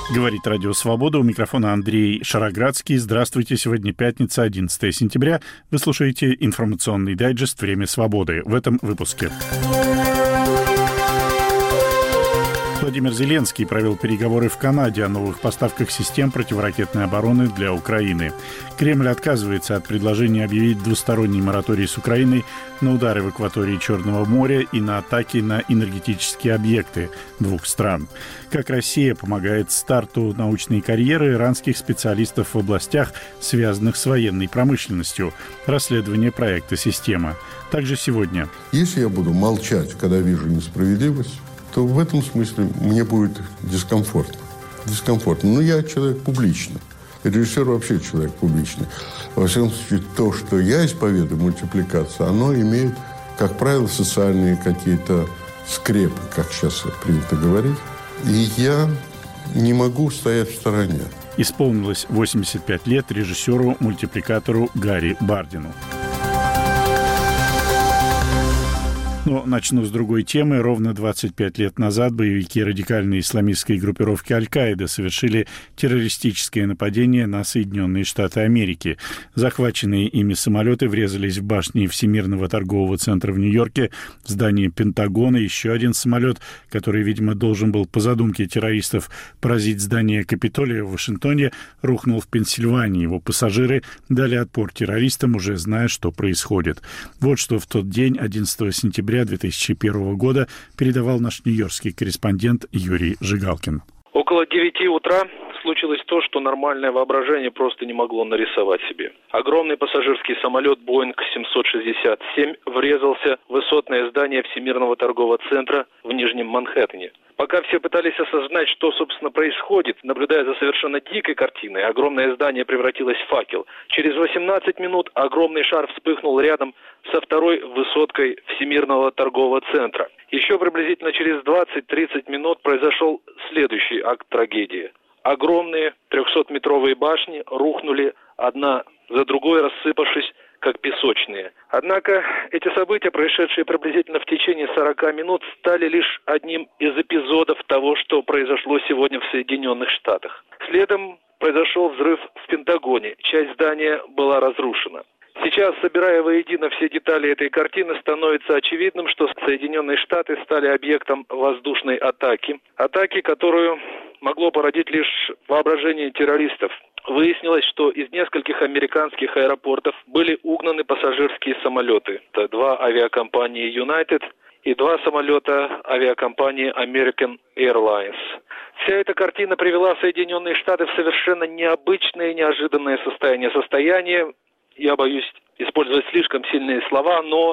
Говорит Радио Свобода. У микрофона Андрей Шароградский. Здравствуйте. Сегодня пятница, 11 сентября. Вы слушаете информационный дайджест «Время свободы». В этом выпуске. Владимир Зеленский провел переговоры в Канаде о новых поставках систем противоракетной обороны для Украины. Кремль отказывается от предложения объявить двусторонний мораторий с Украиной на удары в акватории Черного моря и на атаки на энергетические объекты двух стран. Как Россия помогает старту научной карьеры иранских специалистов в областях, связанных с военной промышленностью. Расследование проекта «Система». Также сегодня. Если я буду молчать, когда вижу несправедливость, то в этом смысле мне будет дискомфортно. Но я человек публичный. Режиссер вообще человек публичный. Во всяком случае, то, что я исповедую, мультипликация, оно имеет, как правило, социальные какие-то скрепы, как сейчас принято говорить. И я не могу стоять в стороне. Исполнилось 85 лет режиссеру-мультипликатору Гарри Бардину. Но начну с другой темы. Ровно 25 лет назад боевики радикальной исламистской группировки Аль-Каида совершили террористическое нападение на Соединенные Штаты Америки. Захваченные ими самолеты врезались в башни Всемирного торгового центра в Нью-Йорке, в здание Пентагона. Еще один самолет, который, видимо, должен был по задумке террористов поразить здание Капитолия в Вашингтоне, рухнул в Пенсильвании. Его пассажиры дали отпор террористам, уже зная, что происходит. Вот что в тот день, 11 сентября 2001 года, передавал наш нью-йоркский корреспондент Юрий Жигалкин. Около 9 утра случилось то, что нормальное воображение просто не могло нарисовать себе. Огромный пассажирский самолет Boeing 767 врезался в высотное здание Всемирного торгового центра в Нижнем Манхэттене. Пока все пытались осознать, что, собственно, происходит, наблюдая за совершенно дикой картиной, огромное здание превратилось в факел. Через 18 минут огромный шар вспыхнул рядом со второй высоткой Всемирного торгового центра. Еще приблизительно через 20-30 минут произошел следующий акт трагедии. Огромные 300-метровые башни рухнули одна за другой, рассыпавшись как песочные. Однако эти события, происшедшие приблизительно в течение 40 минут, стали лишь одним из эпизодов того, что произошло сегодня в Соединенных Штатах. Следом произошел взрыв в Пентагоне. Часть здания была разрушена. Сейчас, собирая воедино все детали этой картины, становится очевидным, что Соединенные Штаты стали объектом воздушной атаки. Атаки, которую могло породить лишь воображение террористов. Выяснилось, что из нескольких американских аэропортов были угнаны пассажирские самолеты. Это 2 авиакомпании United и 2 самолета авиакомпании American Airlines. Вся эта картина привела Соединенные Штаты в совершенно необычное и неожиданное состояние. Я боюсь использовать слишком сильные слова, но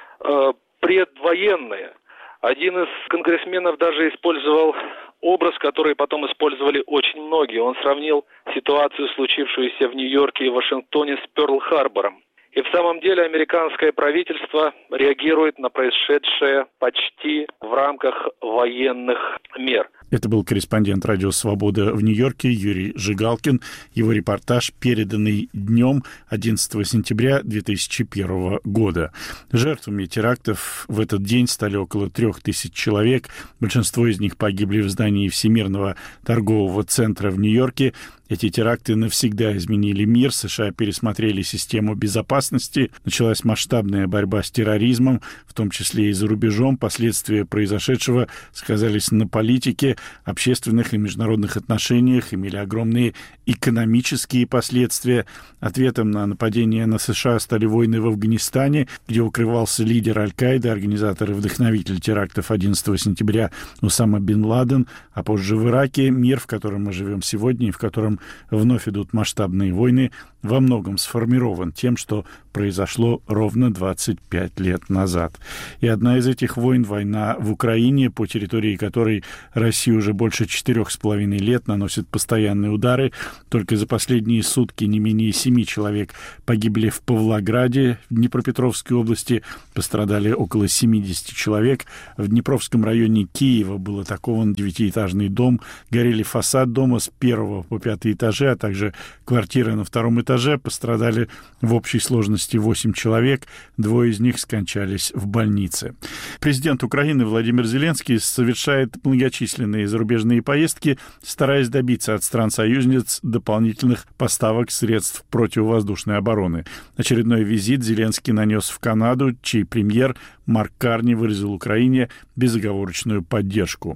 предвоенное. Один из конгрессменов даже использовал образ, который потом использовали очень многие. Он сравнил ситуацию, случившуюся в Нью-Йорке и Вашингтоне, с Пёрл-Харбором. И в самом деле американское правительство реагирует на происшедшее почти в рамках военных мер. Это был корреспондент Радио Свобода в Нью-Йорке Юрий Жигалкин. Его репортаж, переданный днем 11 сентября 2001 года. Жертвами терактов в этот день стали около 3000 человек. Большинство из них погибли в здании Всемирного торгового центра в Нью-Йорке. Эти теракты навсегда изменили мир. США пересмотрели систему безопасности. Началась масштабная борьба с терроризмом, в том числе и за рубежом. Последствия произошедшего сказались на политике, общественных и международных отношениях, имели огромные экономические последствия. Ответом на нападение на США стали войны в Афганистане, где укрывался лидер Аль-Каиды, организатор и вдохновитель терактов 11 сентября Усама бен Ладен, а позже в Ираке. Мир, в котором мы живем сегодня и в котором вновь идут масштабные войны, во многом сформирован тем, что произошло ровно 25 лет назад. И одна из этих войн — война в Украине, по территории которой Россия уже больше 4,5 лет наносит постоянные удары. Только за последние сутки не менее 7 человек погибли в Павлограде, в Днепропетровской области, пострадали около 70 человек. В Днепровском районе Киева был атакован 9-этажный дом, горели фасад дома с 1 по 5 этажи, а также квартиры на 2-м этаже. этаже. Пострадали в общей сложности 8 человек, 2 из них скончались в больнице. Президент Украины Владимир Зеленский совершает многочисленные зарубежные поездки, стараясь добиться от стран-союзниц дополнительных поставок средств противовоздушной обороны. Очередной визит Зеленский нанес в Канаду, чей премьер Марк Карни выразил Украине безоговорочную поддержку.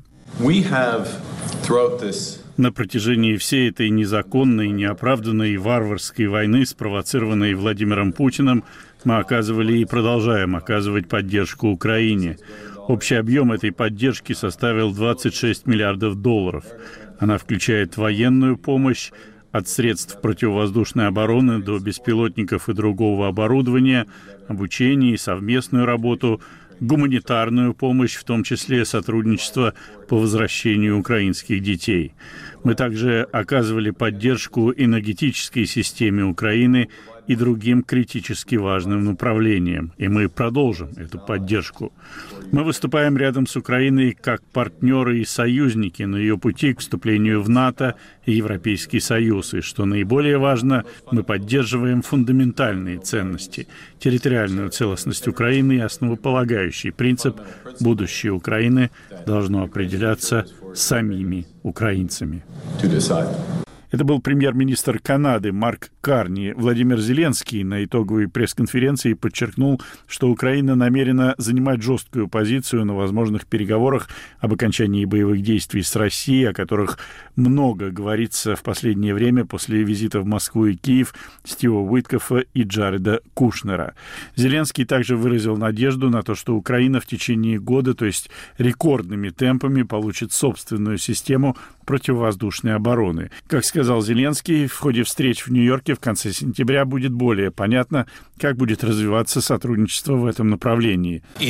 На протяжении всей этой незаконной, неоправданной и варварской войны, спровоцированной Владимиром Путиным, мы оказывали и продолжаем оказывать поддержку Украине. Общий объем этой поддержки составил $26 миллиардов. Она включает военную помощь, от средств противовоздушной обороны до беспилотников и другого оборудования, обучение и совместную работу, гуманитарную помощь, в том числе сотрудничество по возвращению украинских детей. Мы также оказывали поддержку энергетической системе Украины и другим критически важным направлениям, и мы продолжим эту поддержку. Мы выступаем рядом с Украиной как партнеры и союзники на ее пути к вступлению в НАТО и Европейский Союз, и, что наиболее важно, мы поддерживаем фундаментальные ценности, территориальную целостность Украины и основополагающий принцип «будущее Украины должно определяться самими украинцами». Это был премьер-министр Канады Марк Карни. Владимир Зеленский на итоговой пресс-конференции подчеркнул, что Украина намерена занимать жесткую позицию на возможных переговорах об окончании боевых действий с Россией, о которых много говорится в последнее время после визита в Москву и Киев Стива Уиткофа и Джареда Кушнера. Зеленский также выразил надежду на то, что Украина в течение года, то есть рекордными темпами, получит собственную систему противовоздушной обороны. Как сказал Зеленский, в ходе встреч в Нью-Йорке в конце сентября будет более понятно, как будет развиваться сотрудничество в этом направлении. В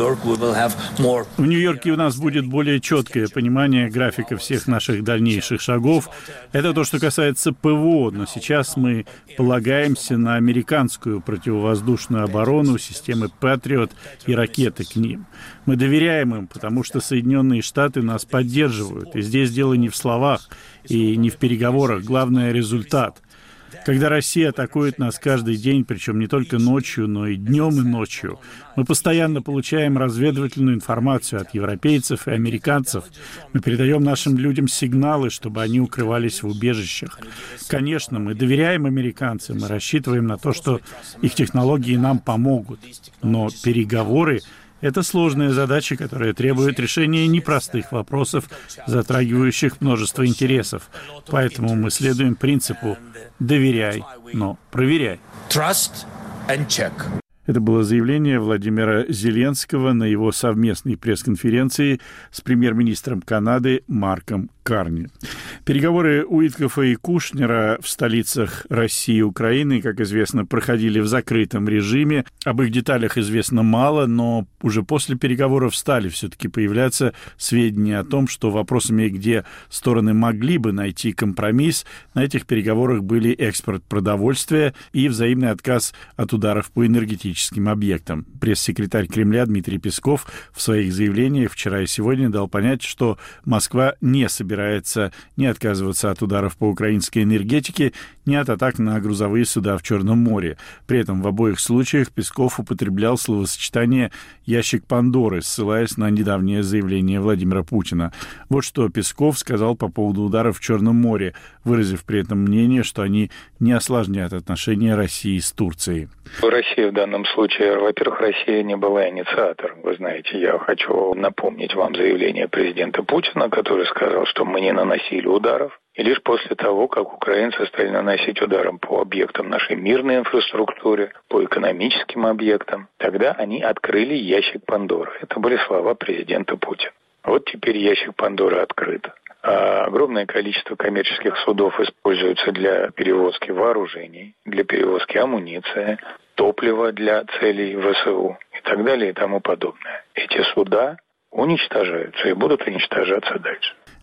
Нью-Йорке у нас будет более четкое понимание графика всех наших дальнейших шагов. Это то, что касается ПВО, но сейчас мы полагаемся на американскую противовоздушную оборону, системы Patriot и ракеты к ним. Мы доверяем им, потому что Соединенные Штаты нас поддерживают. И здесь дело не в словах и не в переговорах. Главное — результат. Когда Россия атакует нас каждый день, причем не только ночью, но и днем и ночью, мы постоянно получаем разведывательную информацию от европейцев и американцев. Мы передаем нашим людям сигналы, чтобы они укрывались в убежищах. Конечно, мы доверяем американцам, мы рассчитываем на то, что их технологии нам помогут. Но переговоры — это сложная задача, которая требует решения непростых вопросов, затрагивающих множество интересов. Поэтому мы следуем принципу «доверяй, но проверяй». Trust and check. Это было заявление Владимира Зеленского на его совместной пресс-конференции с премьер-министром Канады Марком Карни. Переговоры Уиткофа и Кушнера в столицах России и Украины, как известно, проходили в закрытом режиме. Об их деталях известно мало, но уже после переговоров стали все-таки появляться сведения о том, что вопросами, где стороны могли бы найти компромисс, на этих переговорах были экспорт продовольствия и взаимный отказ от ударов по энергетическим объектам. Пресс-секретарь Кремля Дмитрий Песков в своих заявлениях вчера и сегодня дал понять, что Москва не собирается не отказываться от ударов по украинской энергетике, ни от атак на грузовые суда в Черном море. При этом в обоих случаях Песков употреблял словосочетание «ящик Пандоры», ссылаясь на недавнее заявление Владимира Путина. Вот что Песков сказал по поводу ударов в Черном море, выразив при этом мнение, что они не осложнят отношения России с Турцией. Россия в данном случае, во-первых, Россия не была инициатором. Вы знаете, я хочу напомнить вам заявление президента Путина, который сказал, что мы не наносили ударов. И лишь после того, как украинцы стали наносить ударом по объектам нашей мирной инфраструктуры, по экономическим объектам, тогда они открыли ящик Пандоры. Это были слова президента Путина. Вот теперь ящик Пандоры открыт. Огромное количество коммерческих судов используется для перевозки вооружений, для перевозки амуниции, топлива для целей ВСУ и так далее и тому подобное. Эти суда уничтожаются и будут уничтожаться дальше.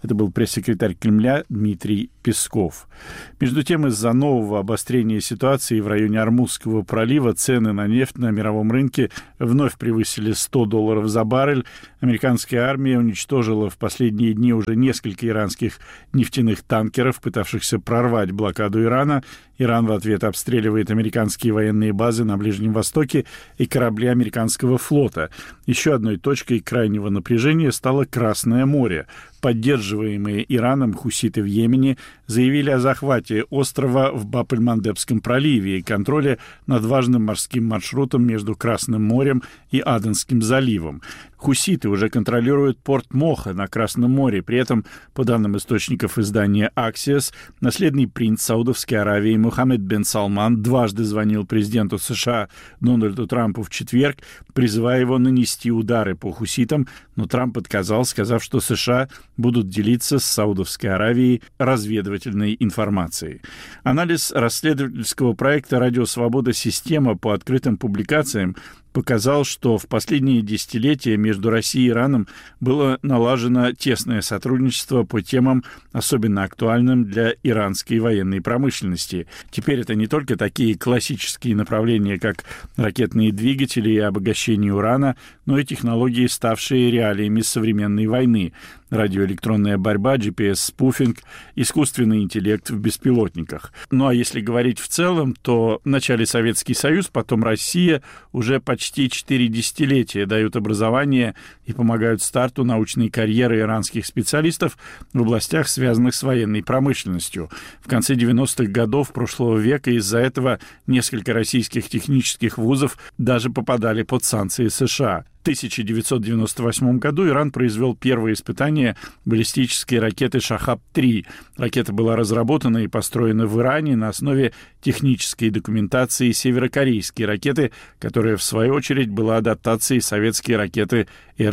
Это был пресс-секретарь Кремля Дмитрий Песков. Между тем, из-за нового обострения ситуации в районе Ормузского пролива цены на нефть на мировом рынке вновь превысили $100 за баррель. Американская армия уничтожила в последние дни уже несколько иранских нефтяных танкеров, пытавшихся прорвать блокаду Ирана. Иран в ответ обстреливает американские военные базы на Ближнем Востоке и корабли американского флота. Еще одной точкой крайнего напряжения стало Красное море. Поддерживаемые Ираном хуситы в Йемене заявили о захвате острова в Баб-эль-Мандебском проливе и контроле над важным морским маршрутом между Красным морем и Аденским заливом. Хуситы уже контролируют порт Моха на Красном море. При этом, по данным источников издания «Аксиос», наследный принц Саудовской Аравии Мухаммед бен Салман дважды звонил президенту США Дональду Трампу в четверг, призывая его нанести удары по хуситам, но Трамп отказал, сказав, что США будут делиться с Саудовской Аравией разведывательной информацией. Анализ расследовательского проекта «Радио Свобода. Система» по открытым публикациям показал, что в последние десятилетия между Россией и Ираном было налажено тесное сотрудничество по темам, особенно актуальным для иранской военной промышленности. Теперь это не только такие классические направления, как ракетные двигатели и обогащение урана, но и технологии, ставшие реалиями современной войны. Радиоэлектронная борьба, GPS-спуфинг, искусственный интеллект в беспилотниках. Ну а если говорить в целом, то вначале Советский Союз, потом Россия уже почти 4 десятилетия дают образование и помогают старту научной карьеры иранских специалистов в областях, связанных с военной промышленностью. В конце 90-х годов прошлого века из-за этого несколько российских технических вузов даже попадали под санкции США. В 1998 году Иран произвел первые испытания баллистической ракеты «Шахаб-3». Ракета была разработана и построена в Иране на основе технической документации северокорейской ракеты, которая, в свою очередь, была адаптацией советской ракеты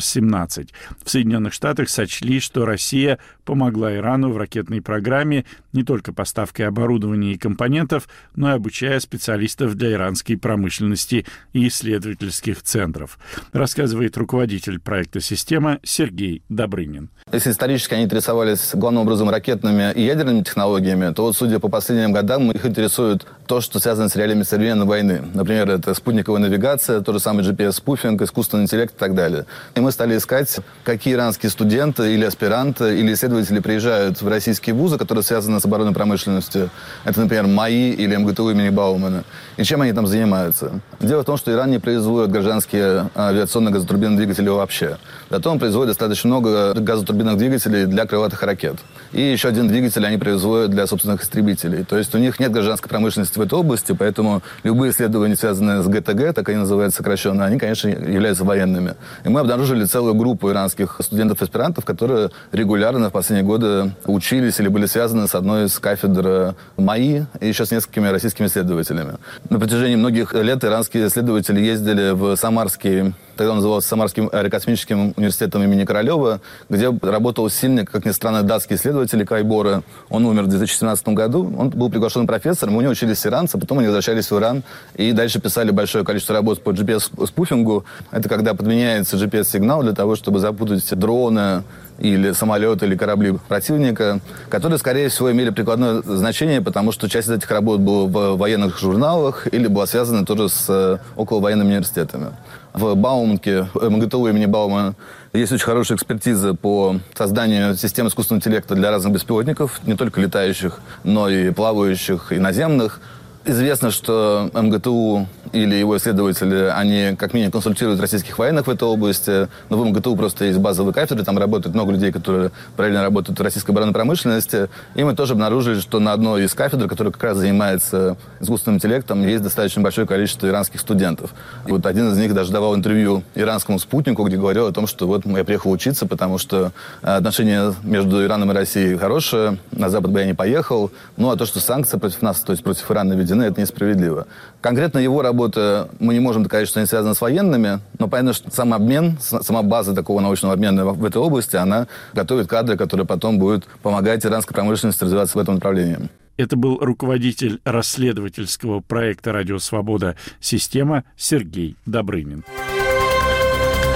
Р-17. В Соединенных Штатах сочли, что Россия помогла Ирану в ракетной программе не только поставкой оборудования и компонентов, но и обучая специалистов для иранской промышленности и исследовательских центров. Рассказывает руководитель проекта «Система» Сергей Добрынин. Если исторически они интересовались главным образом ракетными и ядерными технологиями, то вот, судя по последним годам, их интересует то, что связано с реалиями современной войны. Например, это спутниковая навигация, тот же самый GPS-спуфинг, искусственный интеллект и так далее. И мы стали искать, какие иранские студенты или аспиранты или исследователи приезжают в российские вузы, которые связаны с оборонной промышленностью. Это, например, МАИ или МГТУ имени Баумана. И чем они там занимаются? Дело в том, что Иран не производит гражданские авиационные газотурбинные двигатели вообще. Зато он производит достаточно много газотурбинных двигателей для крылатых ракет. И еще один двигатель они производят для собственных истребителей. То есть у них нет гражданской промышленности в этой области, поэтому любые исследования, связанные с ГТГ, так они называются сокращенно, они, конечно, являются военными. И мы обнаружили целую группу иранских студентов-аспирантов, которые регулярно в последние годы учились или были связаны с одной из кафедр МАИ и еще с несколькими российскими исследователями. На протяжении многих лет иранские исследователи ездили в Самарский, тогда он назывался Самарским аэрокосмическим университетом имени Королева, где работал сильный, как ни странно, датский исследователь Кайбора. Он умер в 2017 году. Он был приглашен профессором, у него учились иранцы, потом они возвращались в Иран и дальше писали большое количество работ по GPS-спуфингу. Это когда подменяется GPS-сигнал для того, чтобы запутать дроны или самолеты, или корабли противника, которые, скорее всего, имели прикладное значение, потому что часть из этих работ была в военных журналах или была связана тоже с околовоенными университетами. В Бауманке, МГТУ имени Баумана, есть очень хорошая экспертиза по созданию систем искусственного интеллекта для разных беспилотников, не только летающих, но и плавающих, и наземных. Известно, что МГТУ или его исследователи, они как минимум консультируют российских военных в этой области. Но в МГТУ просто есть базовые кафедры, там работает много людей, которые параллельно работают в российской оборонной промышленности. И мы тоже обнаружили, что на одной из кафедр, которая как раз занимается искусственным интеллектом, есть достаточно большое количество иранских студентов. И вот один из них даже давал интервью иранскому спутнику, где говорил о том, что вот я приехал учиться, потому что отношения между Ираном и Россией хорошие, на Запад бы я не поехал. Ну а то, что санкции против нас, то есть против Ирана введены, это несправедливо. Конкретно его работа, мы не можем доказать, что они связаны с военными, но понятно, что сам обмен, сама база такого научного обмена в этой области, она готовит кадры, которые потом будут помогать иранской промышленности развиваться в этом направлении. Это был руководитель расследовательского проекта «Радио Свобода. Система» Сергей Добрынин.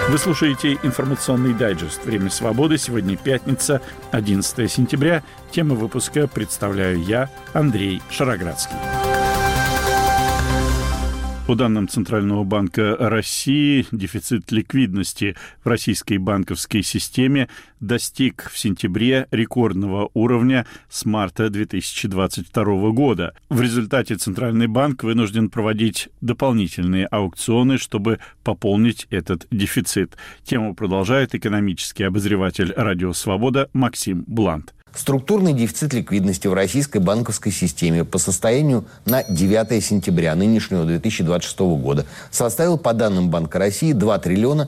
Вы слушаете информационный дайджест «Время свободы». Сегодня пятница, 11 сентября. Тему выпуска представляю я, Андрей Шароградский. По данным Центрального банка России, дефицит ликвидности в российской банковской системе достиг в сентябре рекордного уровня с марта 2022 года. В результате Центральный банк вынужден проводить дополнительные аукционы, чтобы пополнить этот дефицит. Тему продолжает экономический обозреватель «Радио Свобода» Максим Блант. Структурный дефицит ликвидности в российской банковской системе по состоянию на 9 сентября нынешнего 2026 года составил, по данным Банка России, 2 триллиона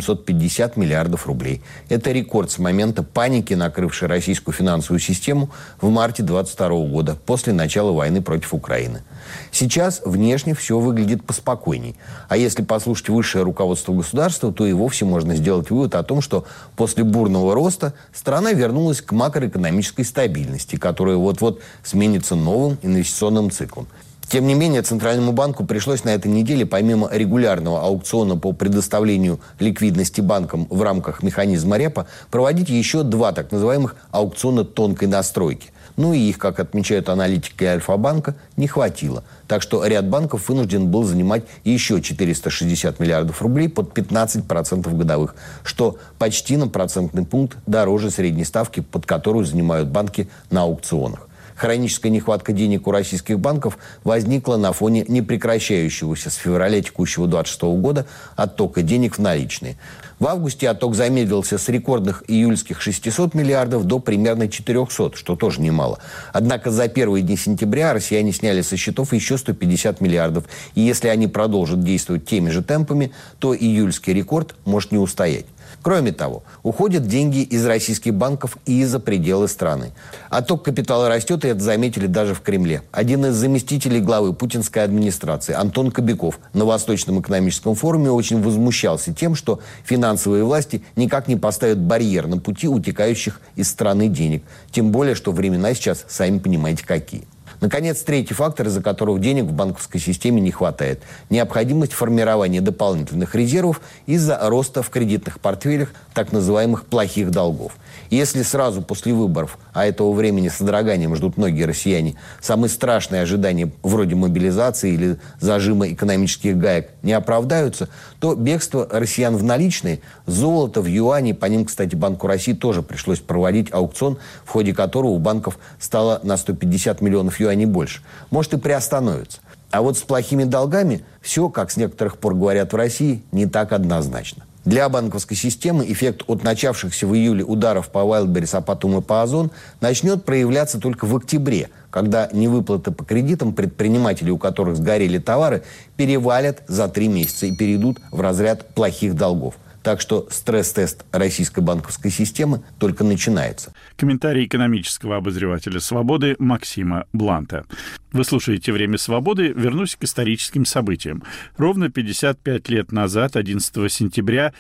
850 миллиардов рублей. Это рекорд с момента паники, накрывшей российскую финансовую систему в марте 2022 года, после начала войны против Украины. Сейчас внешне все выглядит поспокойней. А если послушать высшее руководство государства, то и вовсе можно сделать вывод о том, что после бурного роста страна вернулась к макроэкономической стабильности, которая вот-вот сменится новым инвестиционным циклом. Тем не менее, Центральному банку пришлось на этой неделе, помимо регулярного аукциона по предоставлению ликвидности банкам в рамках механизма репо, проводить еще 2 так называемых аукциона тонкой настройки. Ну и их, как отмечают аналитики Альфа-банка, не хватило. Так что ряд банков вынужден был занимать еще 460 миллиардов рублей под 15% годовых, что почти на процентный пункт дороже средней ставки, под которую занимают банки на аукционах. Хроническая нехватка денег у российских банков возникла на фоне непрекращающегося с февраля текущего 2026 года оттока денег в наличные. В августе отток замедлился с рекордных июльских 600 миллиардов до примерно 400, что тоже немало. Однако за первые дни сентября россияне сняли со счетов еще 150 миллиардов. И если они продолжат действовать теми же темпами, то июльский рекорд может не устоять. Кроме того, уходят деньги из российских банков и за пределы страны. Отток капитала растет, и это заметили даже в Кремле. Один из заместителей главы путинской администрации, Антон Кобяков, на Восточном экономическом форуме очень возмущался тем, что финансовые власти никак не поставят барьер на пути утекающих из страны денег. Тем более, что времена сейчас, сами понимаете, какие. Наконец, третий фактор, из-за которого денег в банковской системе не хватает – необходимость формирования дополнительных резервов из-за роста в кредитных портфелях так называемых плохих долгов. Если сразу после выборов, а этого времени с содроганием ждут многие россияне, самые страшные ожидания вроде мобилизации или зажима экономических гаек не оправдаются, то бегство россиян в наличные, золото в юане, по ним, кстати, Банку России тоже пришлось проводить аукцион, в ходе которого у банков стало на 150 миллионов юаней больше, может и приостановится. А вот с плохими долгами все, как с некоторых пор говорят в России, не так однозначно. Для банковской системы эффект от начавшихся в июле ударов по Wildberries, а потом и по Озон начнет проявляться только в октябре, когда невыплаты по кредитам предпринимателей, у которых сгорели товары, перевалят за 3 месяца и перейдут в разряд плохих долгов. Так что стресс-тест российской банковской системы только начинается. Комментарий экономического обозревателя «Свободы» Максима Бланта. Вы слушаете «Время свободы». Вернусь к историческим событиям. Ровно 55 лет назад, 11 сентября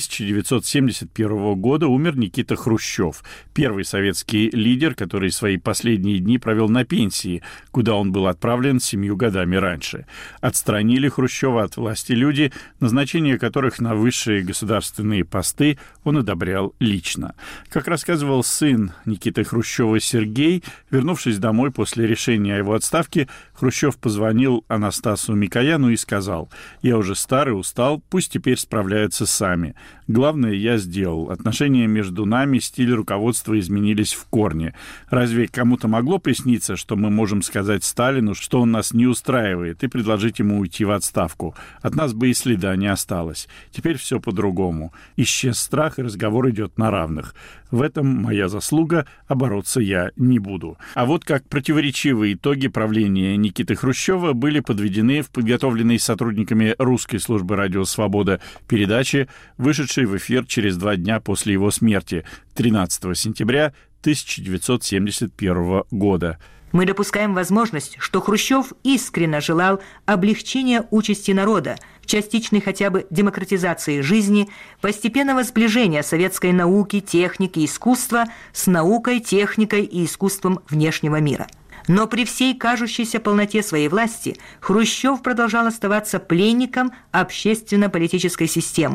1971 года, умер Никита Хрущев, первый советский лидер, который свои последние дни провел на пенсии, куда он был отправлен 7 годами раньше. Отстранили Хрущева от власти люди, назначение которых на высшие государственные посты он одобрял лично. Как рассказывал сын Никиты Хрущева Сергей, вернувшись домой после решения о его отставке, Хрущев позвонил Анастасу Микояну и сказал: «Я уже старый, устал, пусть теперь справляются сами. Главное я сделал. Отношения между нами, стиль руководства изменились в корне. Разве кому-то могло присниться, что мы можем сказать Сталину, что он нас не устраивает, и предложить ему уйти в отставку? От нас бы и следа не осталось. Теперь все по-другому. Исчез страх, и разговор идет на равных. В этом моя заслуга, а бороться я не буду». А вот как противоречивые итоги правления Никиты Хрущева были подведены в подготовленной сотрудниками русской службы «Радио Свобода» передаче, вышедшей в эфир через 2 дня после его смерти, 13 сентября 1971 года. Мы допускаем возможность, что Хрущев искренне желал облегчения участи народа, частичной хотя бы демократизации жизни, постепенного сближения советской науки, техники и искусства с наукой, техникой и искусством внешнего мира. Но при всей кажущейся полноте своей власти Хрущев продолжал оставаться пленником общественно-политической системы,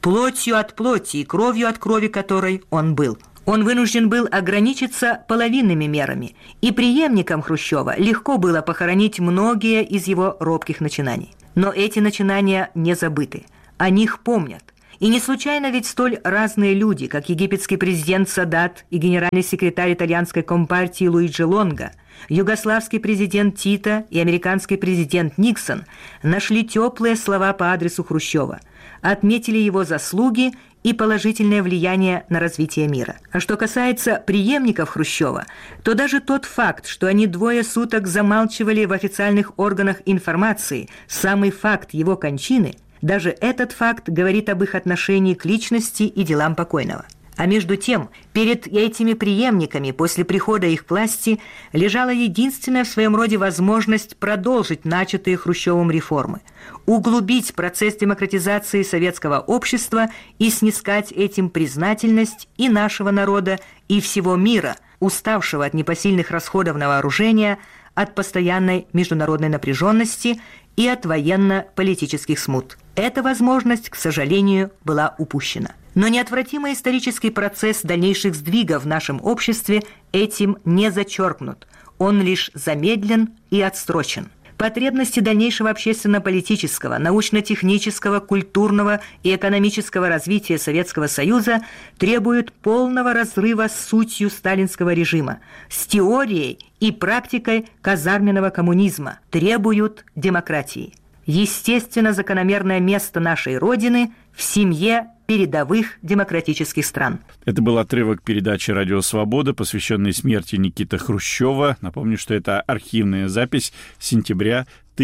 плотью от плоти и кровью от крови которой он был. Он вынужден был ограничиться половинными мерами, и преемникам Хрущева легко было похоронить многие из его робких начинаний. Но эти начинания не забыты, о них помнят. И не случайно ведь столь разные люди, как египетский президент Садат и генеральный секретарь итальянской компартии Луиджи Лонго, югославский президент Тито и американский президент Никсон нашли теплые слова по адресу Хрущева, отметили его заслуги и положительное влияние на развитие мира. А что касается преемников Хрущева, то даже тот факт, что они 2 суток замалчивали в официальных органах информации самый факт его кончины, даже этот факт говорит об их отношении к личности и делам покойного. А между тем, перед этими преемниками после прихода их к власти лежала единственная в своем роде возможность продолжить начатые Хрущевым реформы, углубить процесс демократизации советского общества и снискать этим признательность и нашего народа, и всего мира, уставшего от непосильных расходов на вооружение, от постоянной международной напряженности и от военно-политических смут. Эта возможность, к сожалению, была упущена. Но неотвратимый исторический процесс дальнейших сдвигов в нашем обществе этим не зачеркнут. Он лишь замедлен и отсрочен. Потребности дальнейшего общественно-политического, научно-технического, культурного и экономического развития Советского Союза требуют полного разрыва с сутью сталинского режима, с теорией и практикой казарменного коммунизма, требуют демократии. Естественно, закономерное место нашей Родины в семье передовых демократических стран. Это был отрывок передачи «Радио Свобода», посвященной смерти Никиты Хрущева. Напомню, что это архивная запись сентября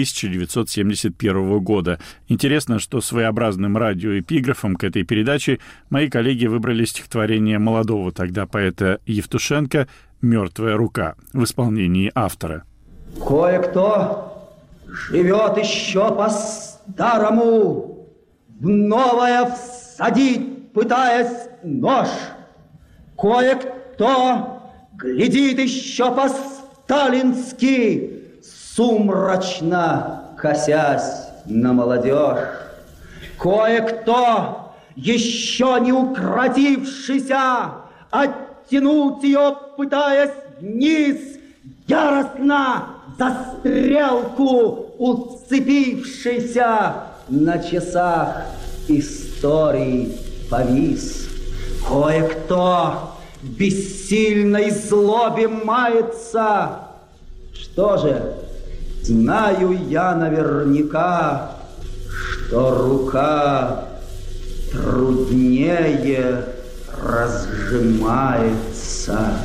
1971 года. Интересно, что своеобразным радиоэпиграфом к этой передаче мои коллеги выбрали стихотворение молодого тогда поэта Евтушенко «Мертвая рука» в исполнении автора. Кое-кто живет еще по-старому, в новое всадить, пытаясь нож. Кое-кто глядит еще по-сталински, сумрачно косясь на молодежь. Кое-кто, еще не укротившийся, оттянуть ее, пытаясь вниз, яростно за стрелку уцепившийся, на часах истории повис. Кое-кто в бессильной злобе мается. Что же, знаю я наверняка, что рука труднее разжимается,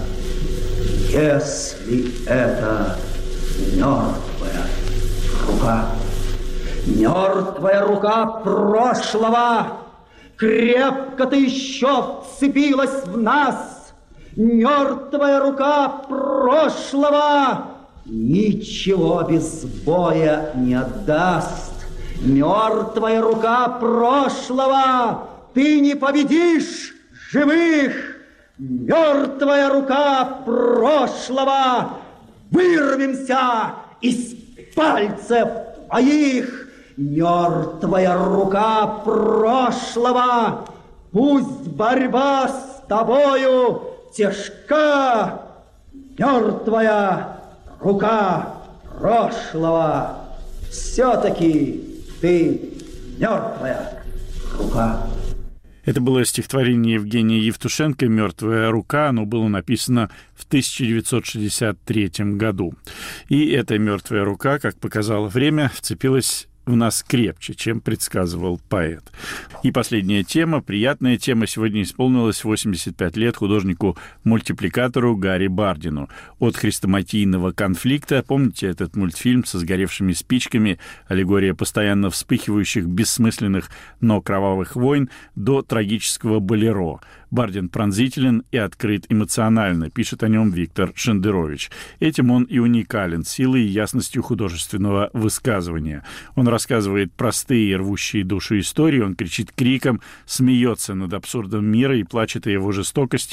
если это мертвая рука. Мертвая рука прошлого крепко-то еще вцепилась в нас. Мертвая рука прошлого ничего без боя не отдаст. Мертвая рука прошлого, ты не победишь живых. Мертвая рука прошлого, вырвемся из пальцев твоих. Мертвая рука прошлого, пусть борьба с тобою тяжка. Мертвая рука прошлого, все-таки ты мертвая рука. Это было стихотворение Евгения Евтушенко «Мертвая рука». Оно было написано в 1963 году. И эта мертвая рука, как показало время, вцепилась в нас крепче, чем предсказывал поэт. И последняя тема, приятная тема. Сегодня исполнилось 85 лет художнику-мультипликатору Гарри Бардину. От хрестоматийного конфликта, помните этот мультфильм со сгоревшими спичками, аллегория постоянно вспыхивающих, бессмысленных, но кровавых войн, до трагического «Болеро». Бардин пронзителен и открыт эмоционально, пишет о нем Виктор Шендерович. Этим он и уникален, силой и ясностью художественного высказывания. Он рассказывает простые, рвущие душу истории, он кричит криком, смеется над абсурдом мира и плачет о его жестокости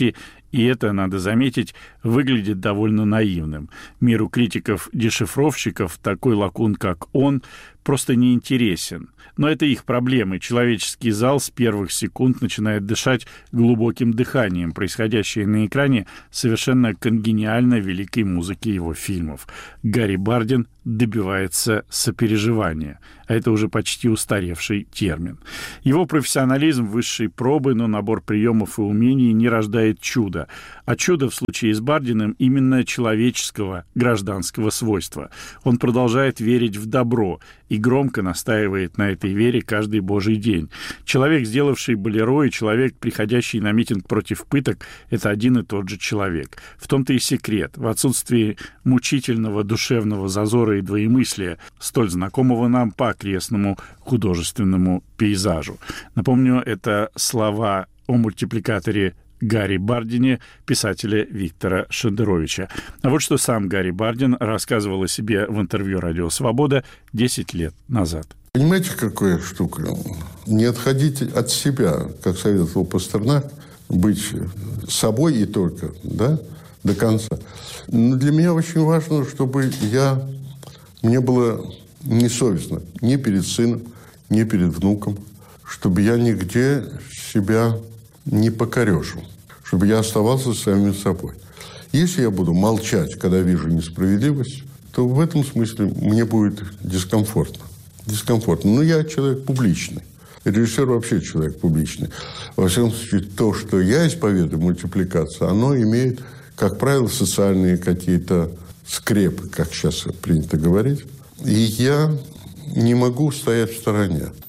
И это, надо заметить, выглядит довольно наивным. Миру критиков-дешифровщиков такой лакун, как он, просто не интересен. Но это их проблемы. Человеческий зал с первых секунд начинает дышать глубоким дыханием, происходящее на экране совершенно конгениально великой музыки его фильмов. Гарри Бардин добивается сопереживания. А это уже почти устаревший термин. Его профессионализм высшей пробы, но набор приемов и умений не рождает чуда. А чудо в случае с Бардиным именно человеческого, гражданского свойства. Он продолжает верить в добро и громко настаивает на этой вере каждый божий день. Человек, сделавший «Болеро», и человек, приходящий на митинг против пыток, это один и тот же человек. В том-то и секрет. В отсутствии мучительного душевного зазора и двоемыслия, столь знакомого нам по окрестному художественному пейзажу. Напомню, это слова о мультипликаторе Гарри Бардине, писателя Виктора Шендеровича. А вот что сам Гарри Бардин рассказывал о себе в интервью «Радио Свобода» 10 лет назад. Понимаете, какая штука? Не отходить от себя, как советовал Пастернак, быть собой и только, да, до конца. Но для меня очень важно, чтобы мне было несовестно ни перед сыном, ни перед внуком, чтобы я нигде себя не покорежил, чтобы я оставался самим собой. Если я буду молчать, когда вижу несправедливость, то в этом смысле мне будет дискомфортно. Но я человек публичный. Режиссер вообще человек публичный. Во всяком случае, то, что я исповедую, мультипликация, оно имеет, как правило, социальные какие-то скрепы, как сейчас принято говорить. И я не могу стоять в стороне.